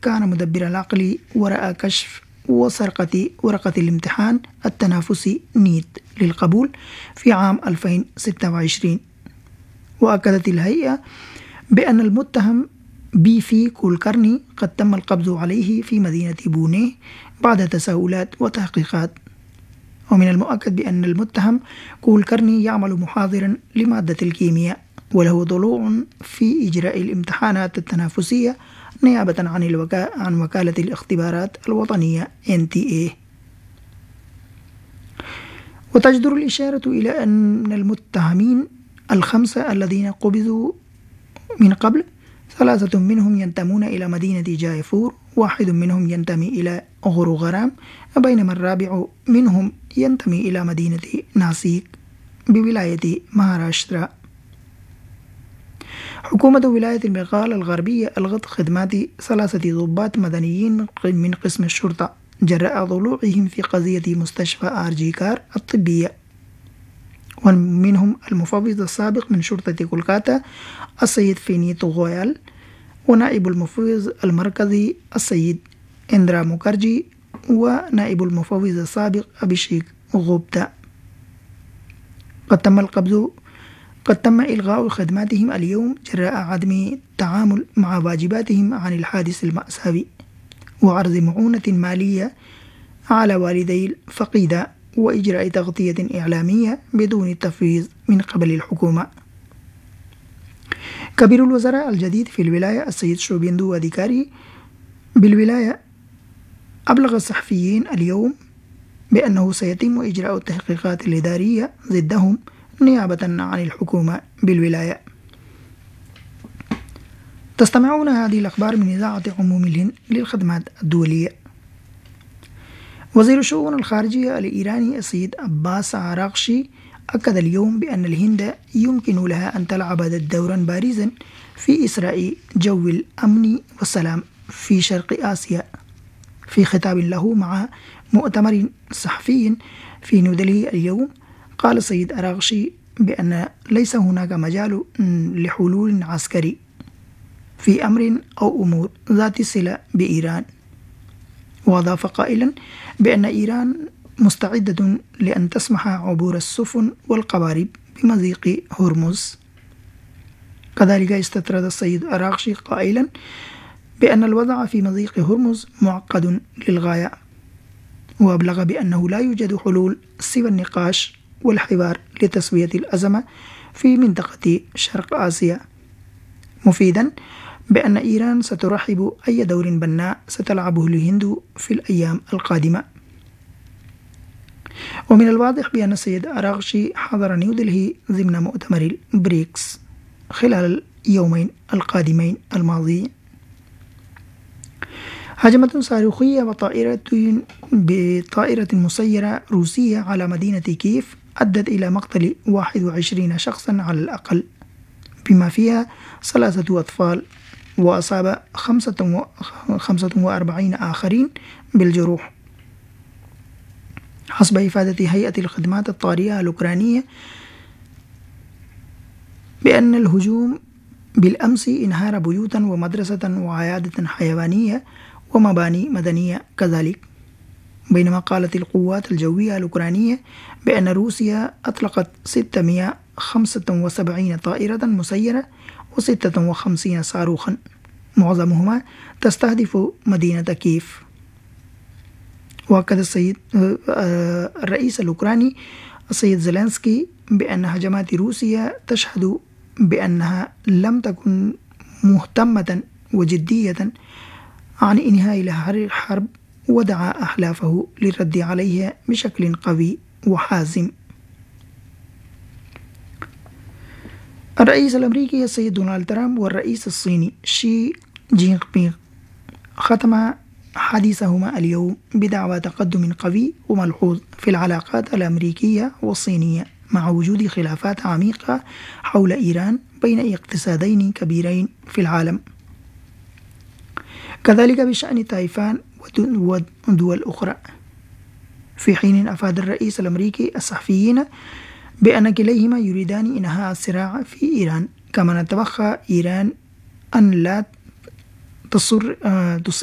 كان مدبر العقل وراء كشف وسرقة ورقة الامتحان التنافسي نيت للقبول في عام 2026. وأكدت الهيئة بأن المتهم بيفي كولكرني قد تم القبض عليه في مدينة بونيه بعد تساؤلات وتحقيقات. ومن المؤكد بأن المتهم كولكرني يعمل محاضرا لمادة الكيمياء وله ضلوع في إجراء الامتحانات التنافسية نيابة عن وكالة الاختبارات الوطنية NTA. وتجدر الإشارة إلى أن المتهمين الخمسة الذين قبضوا من قبل 3 منهم ينتمون إلى مدينة جايفور، 1 منهم ينتمي إلى غروغرام، بينما الرابع منهم ينتمي إلى مدينة ناسيك بولاية مهاراشترا. حكومة ولاية البنغال الغربية ألغت خدمات 3 ضباط مدنيين من قسم الشرطة جراء ضلوعهم في قضية مستشفى آرجيكار الطبية، ومنهم المفوض السابق من شرطة كولكاتا السيد فينيتو غويال، ونائب المفوض المركزي السيد إندرا موكارجي، ونائب المفوض السابق أبيشيك غوبتا. قد تم إلغاء خدماتهم اليوم جراء عدم التعامل مع واجباتهم عن الحادث المأساوي، وعرض معونة مالية على والدي الفقيدة، وإجراء تغطية إعلامية بدون تفويض من قبل الحكومة. كبير الوزراء الجديد في الولاية السيد شوبيندو أديكاري بالولاية أبلغ الصحفيين اليوم بأنه سيتم إجراء التحقيقات الإدارية ضدهم نيابة عن الحكومة بالولاية. تستمعون هذه الأخبار من إذاعة عموم الهند للخدمات الدولية. وزير الشؤون الخارجية الإيراني السيد عباس عراقشي أكد اليوم بأن الهند يمكن لها أن تلعب دورا بارزا في إسراء جو الأمن والسلام في شرق آسيا. في خطاب له مع مؤتمر صحفي في نيودلهي اليوم، قال السيد عراقشي بأن ليس هناك مجال لحلول عسكري في أمر أو أمور ذات صلة بإيران. وأضاف قائلا بأن إيران مستعدة لأن تسمح عبور السفن والقوارب بمضيق هرمز. كذلك استطرد السيد عراقشي قائلا بأن الوضع في مضيق هرمز معقد للغاية، وأبلغ بأنه لا يوجد حلول سوى النقاش والحوار لتسوية الأزمة في منطقة شرق آسيا، مفيدا بأن إيران سترحب أي دور بناء ستلعبه الهند في الأيام القادمة. ومن الواضح بأن السيد عراقشي حضر نيودلهي ضمن مؤتمر البريكس خلال اليومين القادمين الماضيين. هجمة صاروخية بطائرة مسيرة روسية على مدينة كييف أدت إلى مقتل 21 شخصا على الأقل، بما فيها 3 أطفال، وأصاب 45 آخرين بالجروح. حسب إفادة هيئة الخدمات الطارئة الأوكرانية بأن الهجوم بالأمس انهار بيوتا ومدرسة وعيادة حيوانية ومباني مدنية كذلك، بينما قالت القوات الجوية الأوكرانية بأن روسيا أطلقت 675 طائرة مسيرة و56 صاروخا، معظمهما تستهدف مدينة كييف. وأكد الرئيس الأوكراني السيد زيلينسكي بأن هجمات روسيا تشهد بأنها لم تكن مهتمة وجدية عن إنهاء الحرب، ودعا أحلافه للرد عليها بشكل قوي وحازم. الرئيس الأمريكي السيد دونالد ترامب والرئيس الصيني شي جين بينغ ختم حديثهما اليوم بدعوى تقدم قوي وملحوظ في العلاقات الأمريكية والصينية، مع وجود خلافات عميقة حول إيران بين اقتصادين كبيرين في العالم، كذلك بشأن تايفان ودول أخرى. في حين أفاد الرئيس الأمريكي الصحفيين بأن كليهما يريدان إنهاء الصراع في إيران، كما نتوقع إيران أن لا تصر